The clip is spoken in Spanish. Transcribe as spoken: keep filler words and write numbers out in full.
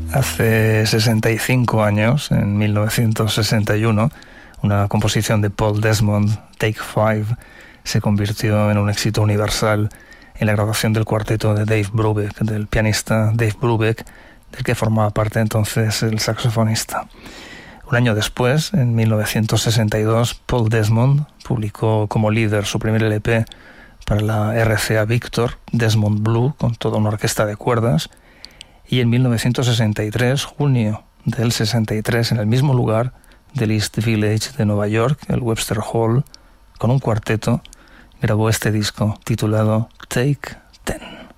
Hace sesenta y cinco años, en mil novecientos sesenta y uno, una composición de Paul Desmond, Take Five, se convirtió en un éxito universal en la grabación del cuarteto de Dave Brubeck, del pianista Dave Brubeck, del que formaba parte entonces el saxofonista. Un año después, en mil novecientos sesenta y dos, Paul Desmond publicó como líder su primer L P para la R C A Victor, Desmond Blue, con toda una orquesta de cuerdas, y en mil novecientos sesenta y tres, junio del sesenta y tres, en el mismo lugar del East Village de Nueva York, el Webster Hall, con un cuarteto, grabó este disco titulado Take Ten.